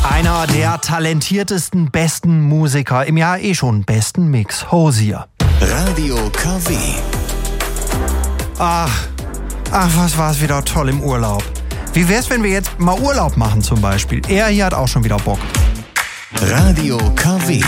Einer der talentiertesten, besten Musiker im Jahr schon besten Mix. Hozier. Radio KW. Ach, was war's wieder toll im Urlaub. Wie wär's, wenn wir jetzt mal Urlaub machen zum Beispiel? Er hier hat auch schon wieder Bock. Radio KW.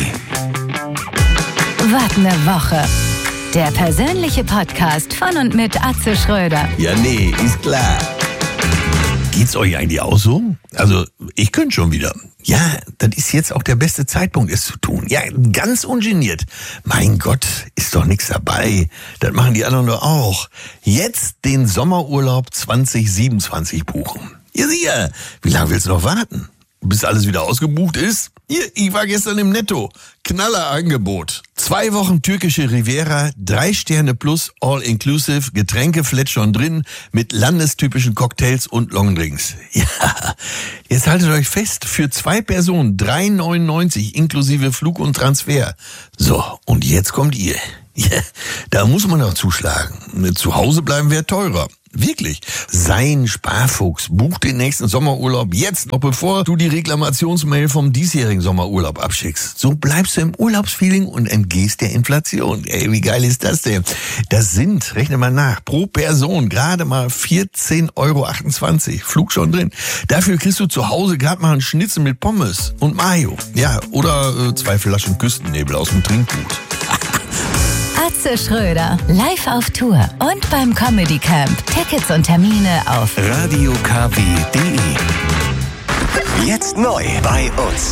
Was ne Woche. Der persönliche Podcast von und mit Atze Schröder. Ja, nee, ist klar. Geht's euch eigentlich auch so? Also, ich könnte schon wieder. Ja, das ist jetzt auch der beste Zeitpunkt, es zu tun. Ja, ganz ungeniert. Mein Gott, ist doch nichts dabei. Das machen die anderen doch auch. Jetzt den Sommerurlaub 2027 buchen. Ja, sicher. Wie lange willst du noch warten? Bis alles wieder ausgebucht ist? Hier, ich war gestern im Netto. Knallerangebot. 2 Wochen türkische Riviera, 3 Sterne plus, all inclusive, Getränke flat schon drin, mit landestypischen Cocktails und Longdrinks. Ja, jetzt haltet euch fest, für 2 Personen 3,99 inklusive Flug und Transfer. So, und jetzt kommt ihr. Ja, da muss man doch zuschlagen. Zu Hause bleiben wäre teurer. Wirklich. Sein Sparfuchs bucht den nächsten Sommerurlaub jetzt, noch bevor du die Reklamationsmail vom diesjährigen Sommerurlaub abschickst. So bleibst du im Urlaubsfeeling und entgehst der Inflation. Ey, wie geil ist das denn? Das sind, rechne mal nach, pro Person gerade mal 14,28 €. Flug schon drin. Dafür kriegst du zu Hause gerade mal einen Schnitzel mit Pommes und Mayo. Ja, oder 2 Flaschen Küstennebel aus dem Trinkgut. Atze Schröder, live auf Tour und beim Comedy Camp. Tickets und Termine auf radiokw.de. Jetzt neu bei uns.